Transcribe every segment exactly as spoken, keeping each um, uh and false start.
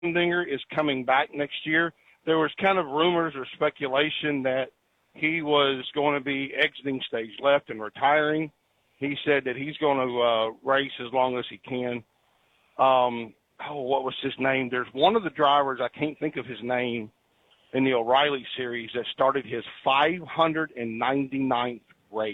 Allmendinger is coming back next year. There was kind of rumors or speculation that he was going to be exiting stage left and retiring. He said that he's going to uh, race as long as he can. Um, oh, what was his name? There's one of the drivers, I can't think of his name, in the O'Reilly series that started his five hundred ninety-ninth race,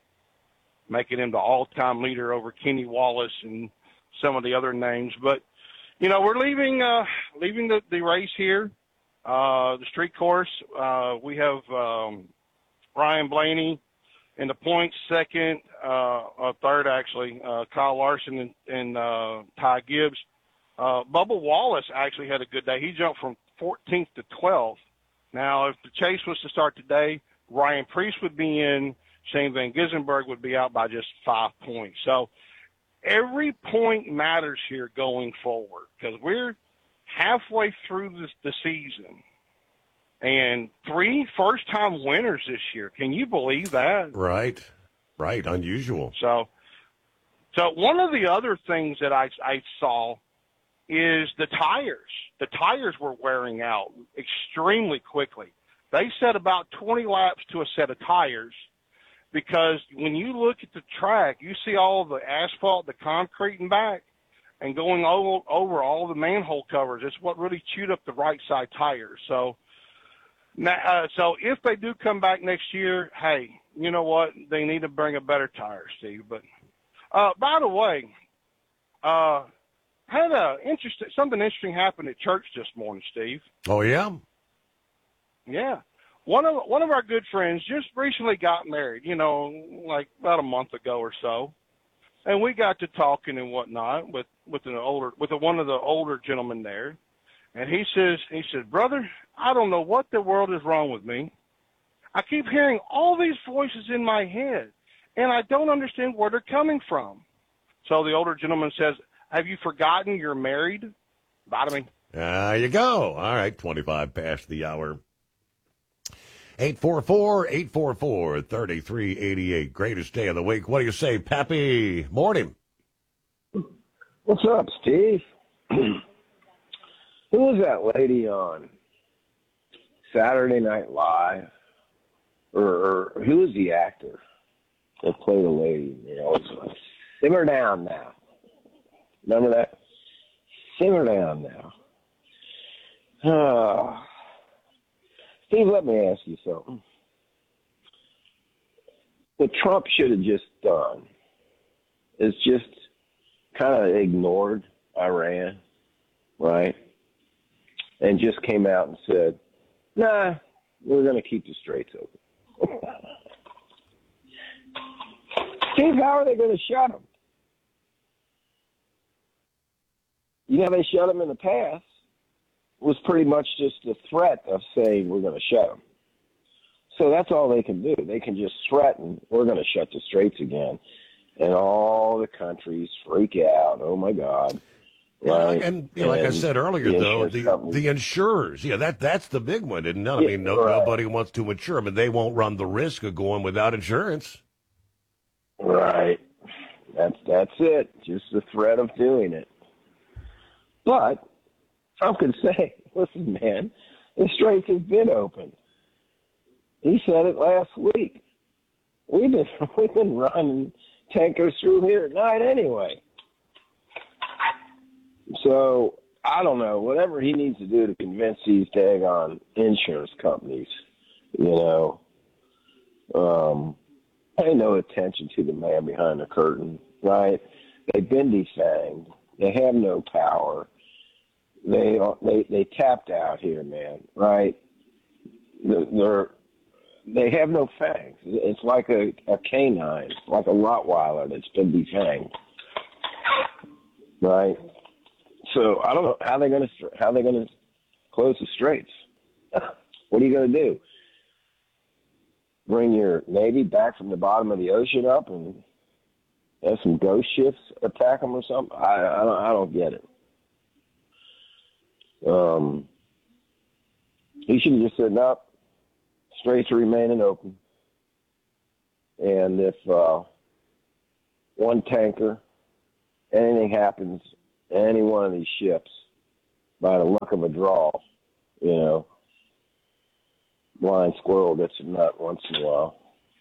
making him the all-time leader over Kenny Wallace and some of the other names. But, you know, we're leaving uh, leaving the, the race here, uh, the street course. Uh, we have um, Ryan Blaney in the points, second, uh, uh, third actually, uh, Kyle Larson and, and uh, Ty Gibbs. Uh, Bubba Wallace actually had a good day. He jumped from fourteenth to twelfth. Now, if the chase was to start today, Ryan Preece would be in, Shane Van Gissenberg would be out by just five points. So every point matters here going forward because we're halfway through this, the season. And three first-time winners this year. Can you believe that? Right, right, unusual. So, so one of the other things that I, I saw is the tires. The tires were wearing out extremely quickly. They said about twenty laps to a set of tires because when you look at the track, you see all the asphalt, the concrete and back, and going over, over all the manhole covers. It's what really chewed up the right side tires. So, uh, so if they do come back next year, hey, you know what? They need to bring a better tire, Steve. But uh, by the way, uh, had a interesting something interesting happened at church this morning, Steve. Oh yeah, yeah. One of one of our good friends just recently got married. You know, like about a month ago or so, and we got to talking and whatnot with with an older with a, one of the older gentlemen there, and he says he said, brother, I don't know what the world is wrong with me. I keep hearing all these voices in my head, and I don't understand where they're coming from. So the older gentleman says, have you forgotten you're married? Bottom me. There you go. All right, twenty-five past the hour. eight four four, eight four four, three three eight eight. Greatest day of the week. What do you say, Pappy? Morning. What's up, Steve? Who was that lady on Saturday Night Live? Or, or who was the actor that played a lady? You know, it's like, simmer down now. Remember that? Simmer down now. Uh, Steve, let me ask you something. What Trump should have just done is just kind of ignored Iran, right? And just came out and said, nah, we're going to keep the straits open. Steve, how are they going to shut them? You know, they shut them in the past. It was pretty much just a threat of saying we're going to shut them. So that's all they can do. They can just threaten, we're going to shut the straits again. And all the countries freak out. Oh, my God. Right? Yeah, and you know, like and I said earlier, the though, the, the insurers, yeah, that that's the big one, isn't it? I mean, no, right. nobody wants to insure, but they won't run the risk of going without insurance. Right. That's, that's it. Just the threat of doing it. But Trump could say, listen, man, the straits have been open. He said it last week. We've been, we've been running tankers through here at night anyway. So, I don't know, whatever he needs to do to convince these daggone insurance companies, you know, um, pay no attention to the man behind the curtain, right? They've been defanged. They have no power. They are, they they tapped out here, man, right? They're they have no fangs. It's like a, a canine, like a Rottweiler that's been defanged, right? So I don't know how they're gonna how they're gonna close the straits. What are you gonna do? Bring your Navy back from the bottom of the ocean up and have some ghost ships attack them or something? I I don't, I don't get it. Um, he should have just said, "No, straits are remaining open, and if uh, one tanker, anything happens." Any one of these ships, by the luck of a draw, you know. Blind squirrel gets a nut once in a while.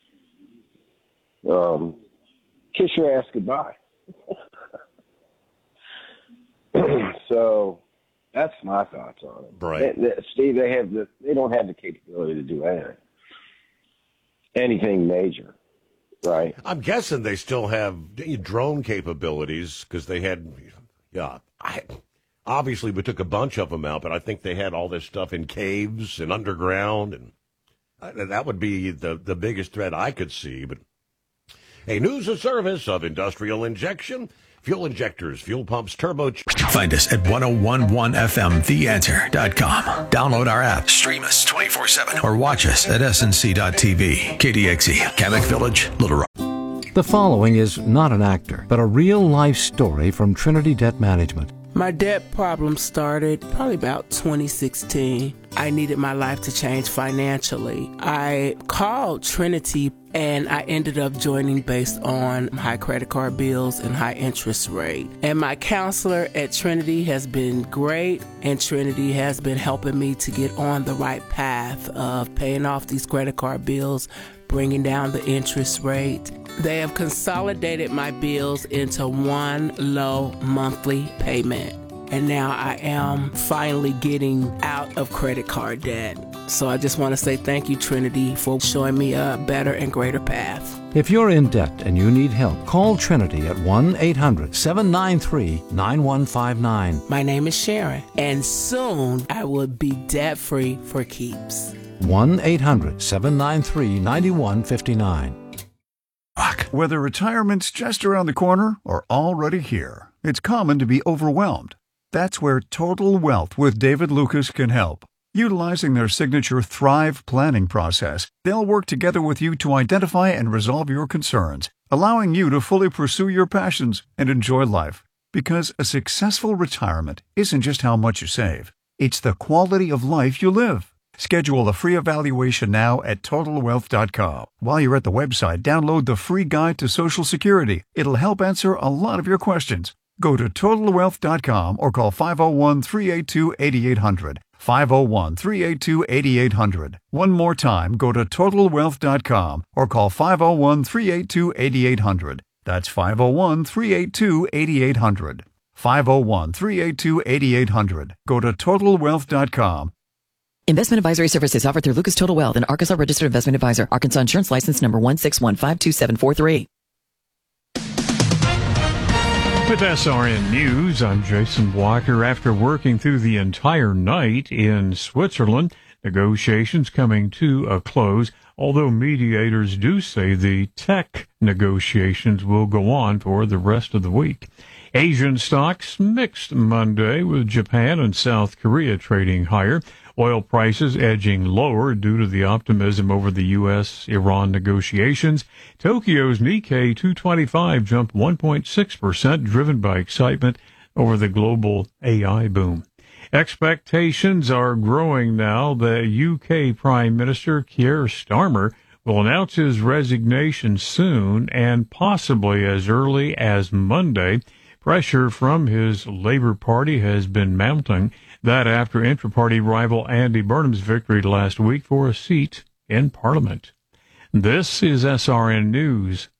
Um, kiss your ass goodbye. So that's my thoughts on it. Right. They, they, Steve, they have the they don't have the capability to do anything, anything major, right? I'm guessing they still have drone capabilities because they had, yeah. I, obviously, we took a bunch of them out, but I think they had all this stuff in caves and underground, and uh, that would be the the biggest threat I could see. But hey, news and service of Industrial Injection. Fuel injectors, fuel pumps, turbo. Find us at ten eleven F M the answer dot com. Download our app, stream us twenty-four seven, or watch us at S N C dot T V. K D X E, Kamek Village, Little Rock. The following is not an actor, but a real-life story from Trinity Debt Management. My debt problem started probably about twenty sixteen. I needed my life to change financially. I called Trinity and I ended up joining based on high credit card bills and high interest rate. And my counselor at Trinity has been great, and Trinity has been helping me to get on the right path of paying off these credit card bills, bringing down the interest rate. They have consolidated my bills into one low monthly payment. And now I am finally getting out of credit card debt. So I just want to say thank you, Trinity, for showing me a better and greater path. If you're in debt and you need help, call Trinity at one eight hundred seven nine three nine one five nine. My name is Sharon, and soon I will be debt-free for keeps. one eight hundred seven nine three nine one five nine. Whether retirement's just around the corner or already here, it's common to be overwhelmed. That's where Total Wealth with David Lucas can help. Utilizing their signature Thrive planning process, they'll work together with you to identify and resolve your concerns, allowing you to fully pursue your passions and enjoy life. Because a successful retirement isn't just how much you save, it's the quality of life you live. Schedule a free evaluation now at total wealth dot com. While you're at the website, download the free guide to Social Security. It'll help answer a lot of your questions. Go to total wealth dot com or call five oh one, three eight two, eight eight hundred. five oh one, three eight two, eight eight hundred. One more time, go to total wealth dot com or call five oh one, three eight two, eight eight hundred. That's five oh one, three eight two, eight eight hundred. five oh one, three eight two, eight eight hundred. Go to total wealth dot com. Investment advisory services offered through Lucas Total Wealth, an Arkansas registered investment advisor. Arkansas insurance license number one six one five two seven four three. With S R N News, I'm Jason Walker. After working through the entire night in Switzerland, negotiations coming to a close, although mediators do say the tech negotiations will go on for the rest of the week. Asian stocks mixed Monday, with Japan and South Korea trading higher. Oil prices edging lower due to the optimism over the U S Iran negotiations. Tokyo's Nikkei two twenty-five jumped one point six percent, driven by excitement over the global A I boom. Expectations are growing now that U K Prime Minister Keir Starmer will announce his resignation soon, and possibly as early as Monday. Pressure from his Labour Party has been mounting, that after intra-party rival Andy Burnham's victory last week for a seat in Parliament. This is S R N News.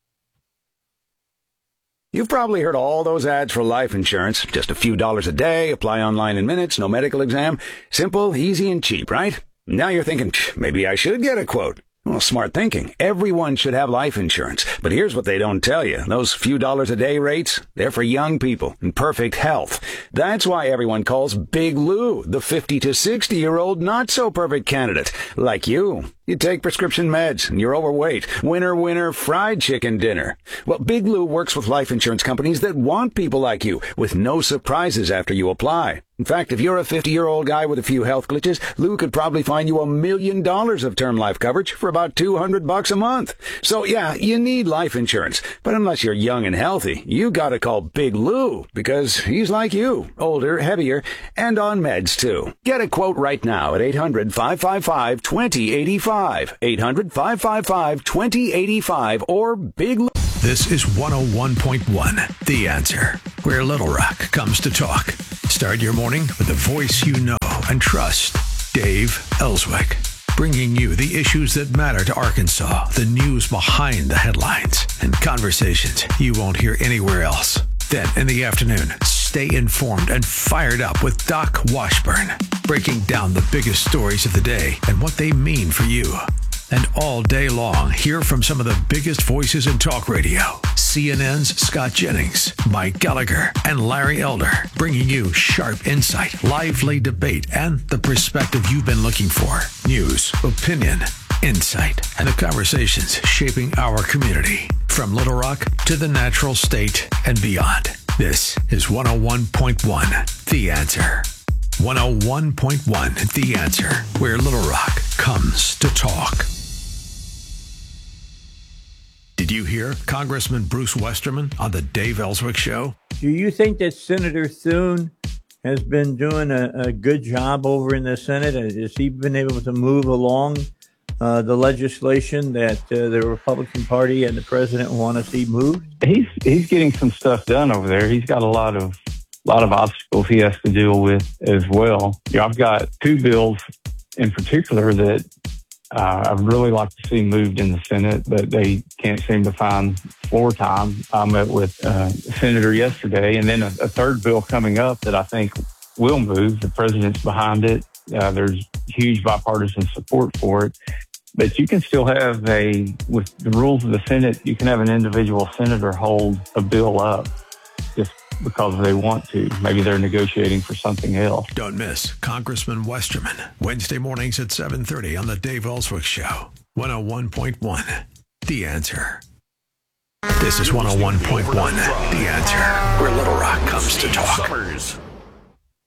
You've probably heard all those ads for life insurance. Just a few dollars a day, apply online in minutes, no medical exam. Simple, easy, and cheap, right? Now you're thinking, maybe I should get a quote. Well, smart thinking. Everyone should have life insurance. But here's what they don't tell you. Those few dollars a day rates, they're for young people in perfect health. That's why everyone calls Big Lou the fifty to sixty-year-old not-so-perfect candidate, like you. You take prescription meds, and you're overweight. Winner, winner, fried chicken dinner. Well, Big Lou works with life insurance companies that want people like you, with no surprises after you apply. In fact, if you're a fifty-year-old guy with a few health glitches, Lou could probably find you a million dollars of term life coverage for about two hundred bucks a month. So yeah, you need life insurance. But unless you're young and healthy, you gotta call Big Lou, because he's like you, older, heavier, and on meds too. Get a quote right now at eight hundred, five five five, two zero eight five. eight hundred, five five five, two zero eight five or Big Lou. This is one oh one point one, The Answer, where Little Rock comes to talk. Start your morning with the voice you know and trust, Dave Ellswick, bringing you the issues that matter to Arkansas, the news behind the headlines, and conversations you won't hear anywhere else. Then in the afternoon, stay informed and fired up with Doc Washburn, breaking down the biggest stories of the day and what they mean for you. And all day long, hear from some of the biggest voices in talk radio. C N N's Scott Jennings, Mike Gallagher, and Larry Elder, bringing you sharp insight, lively debate, and the perspective you've been looking for. News, opinion, insight, and the conversations shaping our community. From Little Rock to the natural state and beyond. This is one oh one point one, The Answer. one oh one point one, The Answer, where Little Rock comes to talk. Did you hear Congressman Bruce Westerman on the Dave Ellswick Show? Do you think that Senator Thune has been doing a, a good job over in the Senate? Has he been able to move along uh, the legislation that uh, the Republican Party and the president want to see moved? He's he's getting some stuff done over there. He's got a lot of a lot of obstacles he has to deal with as well. You know, I've got two bills in particular that Uh, I'd really like to see moved in the Senate, but they can't seem to find floor time. I met with uh, a senator yesterday, and then a, a third bill coming up that I think will move. The president's behind it. Uh, there's huge bipartisan support for it. But you can still have a, with the rules of the Senate, you can have an individual senator hold a bill up just because they want to. Maybe they're negotiating for something else. Don't miss Congressman Westerman, Wednesday mornings at seven thirty on the Dave Ellswick Show. one oh one point one, The Answer. This is one oh one point one, The Answer, where Little Rock comes to talk.